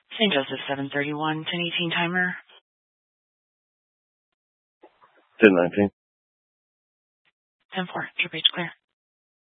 St. Joseph 731, 1018 timer. 1019. 10-4, trip H clear.